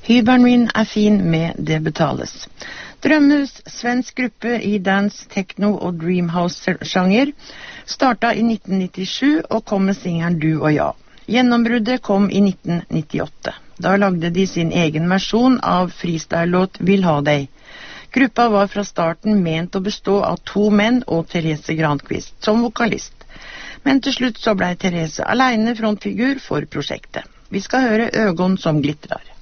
Hybern min fin med Det betales. Drømmehus, svensk gruppe i dance, techno og dreamhouse-sjanger, startet i 1997 og kom med singelen Du og jeg. Gjennombruddet kom i 1998. Da lagde de sin egen versjon av freestyle-låt Vil ha deg. Gruppa var fra starten ment å bestå av 2 menn og Therese Granqvist som vokalist. Men til slutt så ble Therese alene frontfigur for prosjektet. Vi skal høre Øgon som glitrar.